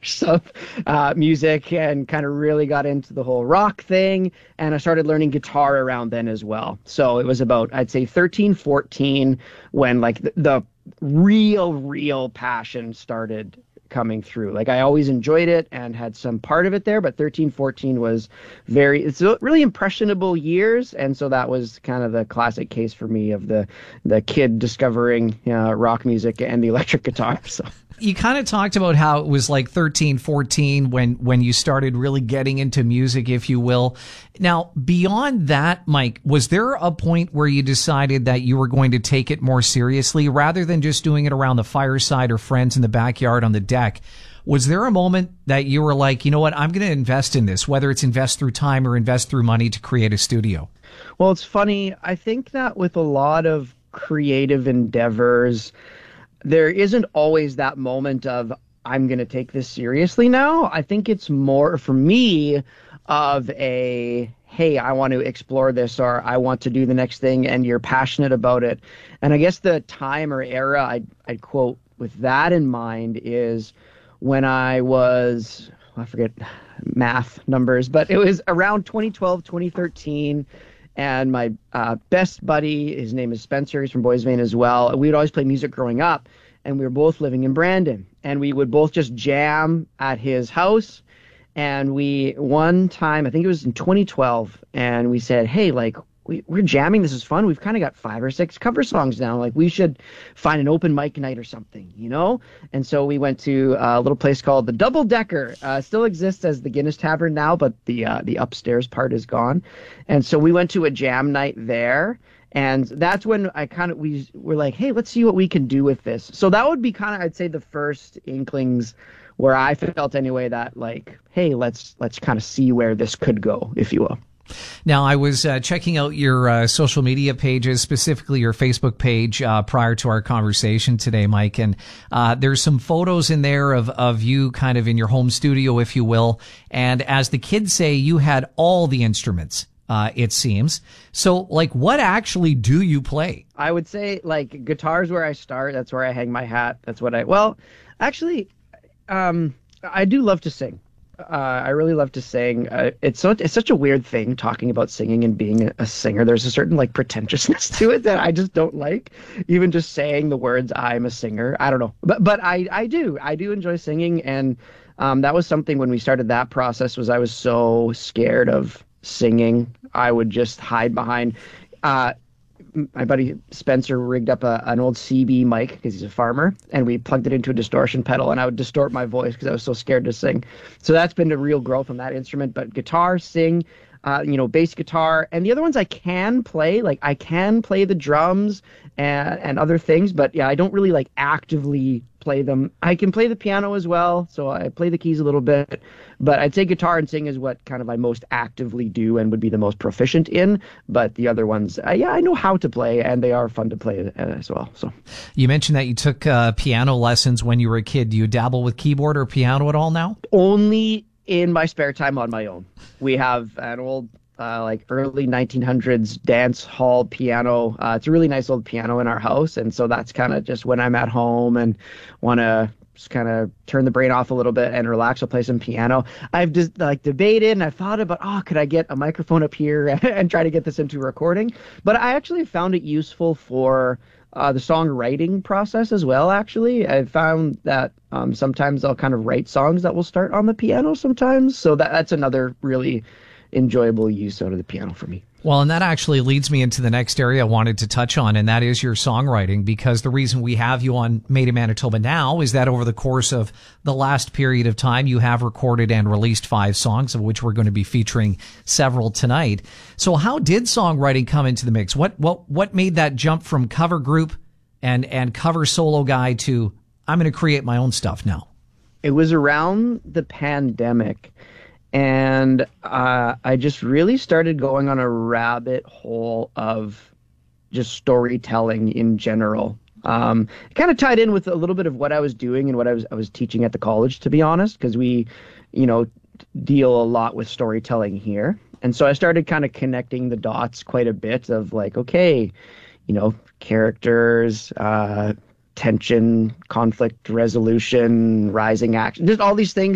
course of music and kind of really got into the whole rock thing. And I started learning guitar around then as well. So it was about, I'd say 13, 14 when like the real passion started coming through. Like I always enjoyed it and had some part of it there, but 13, 14 was it's really impressionable years. And so that was kind of the classic case for me of the kid discovering rock music and the electric guitar. So you kind of talked about how it was like 13, 14 when you started really getting into music, if you will. Now, beyond that, Mike, was there a point where you decided that you were going to take it more seriously rather than just doing it around the fireside or friends in the backyard on the deck? Was there a moment that you were like, you know what, I'm going to invest in this, whether it's invest through time or invest through money to create a studio? Well, it's funny. I think that with a lot of creative endeavors, there isn't always that moment of, I'm going to take this seriously now. I think it's more, for me, of a, hey, I want to explore this, or I want to do the next thing, and you're passionate about it. And I guess the time or era I'd quote with that in mind is when I was, I forget math numbers, but it was around 2012, 2013. And my best buddy, his name is Spencer, he's from Boys Vane as well. We would always play music growing up, and we were both living in Brandon. And we would both just jam at his house. And one time, I think it was in 2012, and we said, hey, like, we're jamming. This is fun. We've kind of got 5 or 6 cover songs now. Like, we should find an open mic night or something, you know? And so we went to a little place called the Double Decker. Still exists as the Guinness Tavern now, but the upstairs part is gone. And so we went to a jam night there. And that's when we were like, hey, let's see what we can do with this. So that would be kind of, I'd say, the first inklings where I felt anyway that like, hey, let's kind of see where this could go, if you will. Now, I was checking out your social media pages, specifically your Facebook page, prior to our conversation today, Mike. And there's some photos in there of you kind of in your home studio, if you will. And as the kids say, you had all the instruments, it seems. So, like, what actually do you play? I would say, like, guitar's where I start. That's where I hang my hat. That's what actually, I do love to sing. I really love to sing. It's such a weird thing talking about singing and being a singer. There's a certain like pretentiousness to it that I just don't like. Even just saying the words "I'm a singer," I don't know. But I do enjoy singing, and that was something when we started that process. Was I was so scared of singing, I would just hide behind. My buddy Spencer rigged up an old CB mic because he's a farmer, and we plugged it into a distortion pedal, and I would distort my voice because I was so scared to sing. So that's been a real growth on that instrument. But guitar, sing, bass guitar, and the other ones I can play. Like I can play the drums and other things, but yeah, I don't really like actively play them. I can play the piano as well, so I play the keys a little bit. But I'd say guitar and sing is what kind of I most actively do and would be the most proficient in. But the other ones, I know how to play, and they are fun to play as well. So you mentioned that you took piano lessons when you were a kid. Do you dabble with keyboard or piano at all now? Only in my spare time on my own. We have an old like early 1900s dance hall piano. It's a really nice old piano in our house, and so that's kind of just when I'm at home and want to just kind of turn the brain off a little bit and relax, I'll play some piano. I've just like debated and I've thought about, could I get a microphone up here and try to get this into recording? But I actually found it useful for the songwriting process as well, actually. I found that sometimes I'll kind of write songs that will start on the piano sometimes. So that's another really enjoyable use out of the piano for me. Well, and that actually leads me into the next area I wanted to touch on, and that is your songwriting, because the reason we have you on Made in Manitoba now is that over the course of the last period of time, you have recorded and released 5 songs, of which we're going to be featuring several tonight. So how did songwriting come into the mix? What made that jump from cover group and cover solo guy to I'm going to create my own stuff now? It was around the pandemic. And I just really started going on a rabbit hole of just storytelling in general. It kind of tied in with a little bit of what I was doing and what I was teaching at the college, to be honest, because we, deal a lot with storytelling here. And so I started kind of connecting the dots quite a bit of like, okay, characters, tension, conflict resolution, rising action, just all these things